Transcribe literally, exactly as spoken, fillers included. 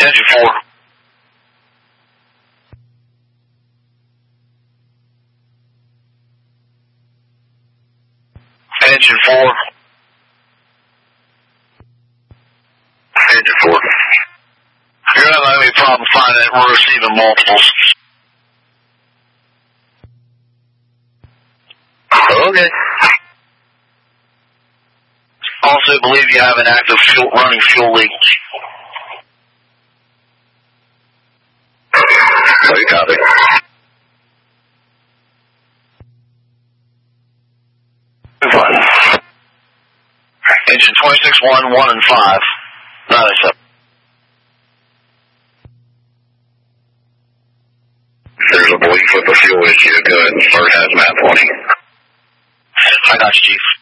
Attention four. Attention four. Attention four. You're not having any problem finding it. We're receiving multiples. Okay. Also believe you have an active fuel, running fuel leak. Oh, you got it. Fine. Engine twenty-six one, one and five. nine and seven. There's a leak with the fuel issue. Good. Bird has map twenty. I got you, Chief.